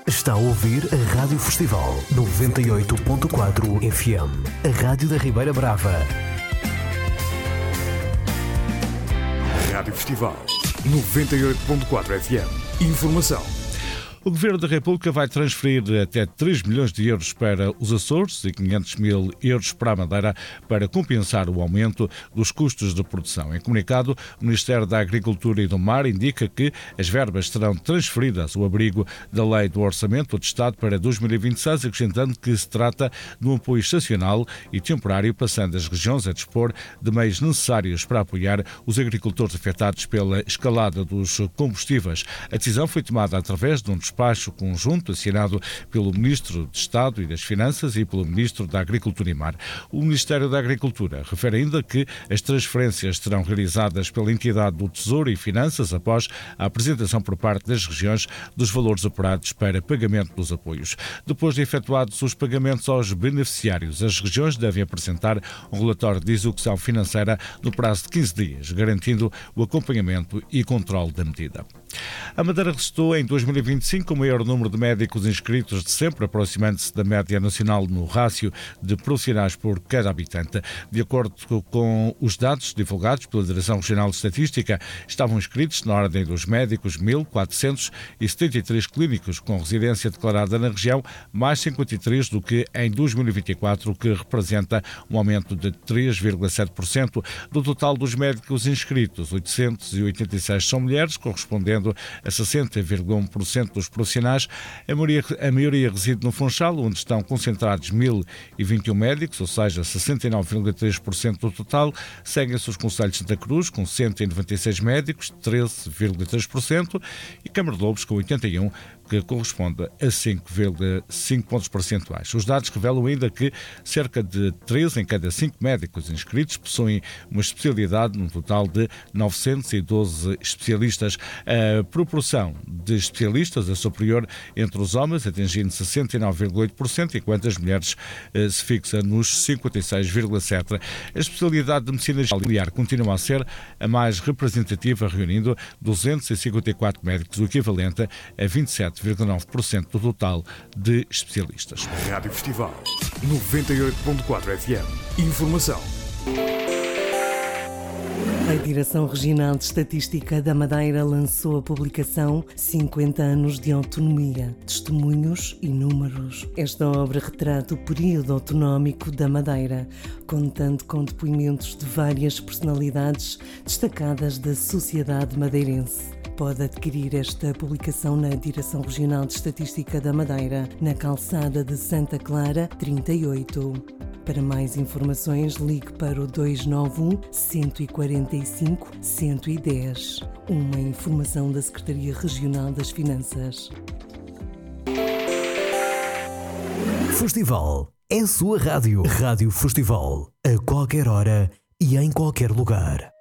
Está a ouvir a Rádio Festival 98.4 FM, a Rádio da Ribeira Brava. Rádio Festival 98.4 FM. Informação. O Governo da República vai transferir até 3 milhões de euros para os Açores e 500 mil euros para a Madeira para compensar o aumento dos custos de produção. Em comunicado, o Ministério da Agricultura e do Mar indica que as verbas serão transferidas ao abrigo da Lei do Orçamento do Estado para 2026, acrescentando que se trata de um apoio estacional e temporário, passando as regiões a dispor de meios necessários para apoiar os agricultores afetados pela escalada dos combustíveis. A decisão foi tomada através de um despacho conjunto assinado pelo Ministro de Estado e das Finanças e pelo Ministro da Agricultura e Mar. O Ministério da Agricultura refere ainda que as transferências serão realizadas pela entidade do Tesouro e Finanças após a apresentação por parte das regiões dos valores apurados para pagamento dos apoios. Depois de efetuados os pagamentos aos beneficiários, as regiões devem apresentar um relatório de execução financeira no prazo de 15 dias, garantindo o acompanhamento e controle da medida. A Madeira registrou em 2025 o maior número de médicos inscritos de sempre, aproximando-se da média nacional no rácio de profissionais por cada habitante. De acordo com os dados divulgados pela Direção Regional de Estatística, estavam inscritos na ordem dos médicos 1.473 clínicos com residência declarada na região, mais 53 do que em 2024, o que representa um aumento de 3,7%. Do total dos médicos inscritos, 886 são mulheres, correspondendo a 60,1% dos profissionais. A maioria reside no Funchal, onde estão concentrados 1.021 médicos, ou seja, 69,3% do total. Seguem-se os concelhos de Santa Cruz, com 196 médicos, 13,3%, e Câmara de Lobos, com 81, que corresponde a 5,5 pontos percentuais. Os dados revelam ainda que cerca de 3 em cada 5 médicos inscritos possuem uma especialidade, num total de 912 especialistas. A proporção de especialistas é superior entre os homens, atingindo 69,8%, enquanto as mulheres se fixa nos 56,7%. A especialidade de medicina familiar continua a ser a mais representativa, reunindo 254 médicos, o equivalente a 27,9% do total de especialistas. Rádio Festival 98.4 FM. Informação. A Direção Regional de Estatística da Madeira lançou a publicação 50 anos de autonomia, testemunhos e números. Esta obra retrata o período autonómico da Madeira, contando com depoimentos de várias personalidades destacadas da sociedade madeirense. Pode adquirir esta publicação na Direção Regional de Estatística da Madeira, na calçada de Santa Clara, 38. Para mais informações, ligue para o 291 145 110. Uma informação da Secretaria Regional das Finanças. Festival é a sua rádio. Rádio Festival, a qualquer hora e em qualquer lugar.